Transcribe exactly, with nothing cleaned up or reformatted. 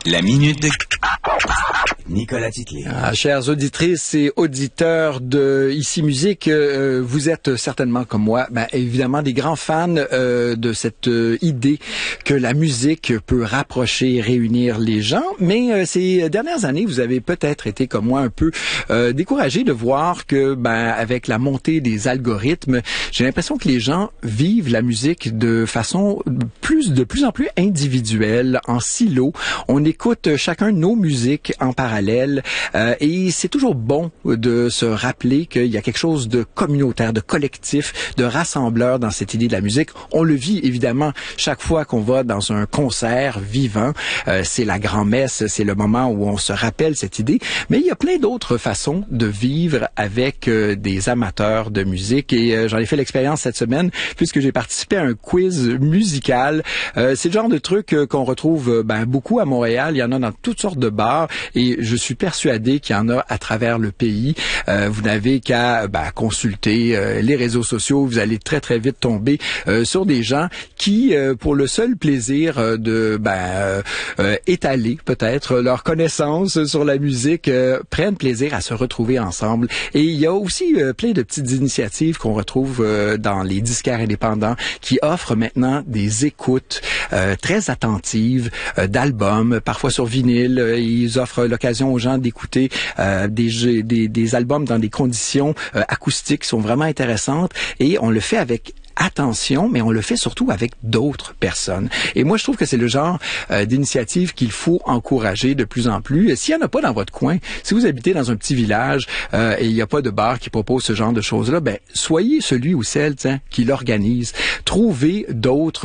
La minute de Nicolas Titley. Ah, chères auditrices et auditeurs de Ici Musique, euh, vous êtes certainement comme moi, ben, évidemment des grands fans euh, de cette euh, idée que la musique peut rapprocher et réunir les gens. Mais euh, ces dernières années, vous avez peut-être été comme moi un peu euh, découragé de voir que, ben, avec la montée des algorithmes, j'ai l'impression que les gens vivent la musique de façon plus de plus en plus individuelle, en silo. On écoute chacun nos musiques en parallèle. Euh, et c'est toujours bon de se rappeler qu'il y a quelque chose de communautaire, de collectif, de rassembleur dans cette idée de la musique. On le vit évidemment chaque fois qu'on va dans un concert vivant. Euh, c'est la grand-messe, c'est le moment où on se rappelle cette idée. Mais il y a plein d'autres façons de vivre avec euh, des amateurs de musique. Et euh, j'en ai fait l'expérience cette semaine puisque j'ai participé à un quiz musical. Euh, c'est le genre de truc euh, qu'on retrouve euh, ben, beaucoup à Montréal. Il y en a dans toutes sortes de bars. Et je suis persuadé qu'il y en a à travers le pays. Euh, vous n'avez qu'à ben, consulter euh, les réseaux sociaux. Vous allez très, très vite tomber euh, sur des gens qui, euh, pour le seul plaisir euh, de ben, euh, euh, étaler peut-être leur connaissance sur la musique, euh, prennent plaisir à se retrouver ensemble. Et il y a aussi euh, plein de petites initiatives qu'on retrouve euh, dans les disquaires indépendants qui offrent maintenant des écoutes euh, très attentives euh, d'albums, parfois sur vinyle. Euh, ils offrent l'occasion aux gens d'écouter euh, des, des, des albums dans des conditions euh, acoustiques qui sont vraiment intéressantes et on le fait avec attention, mais on le fait surtout avec d'autres personnes. Et moi, je trouve que c'est le genre euh, d'initiative qu'il faut encourager de plus en plus. S'il n'y en a pas dans votre coin, si vous habitez dans un petit village euh, et il n'y a pas de bar qui propose ce genre de choses-là, ben soyez celui ou celle tiens, qui l'organise. Trouvez d'autres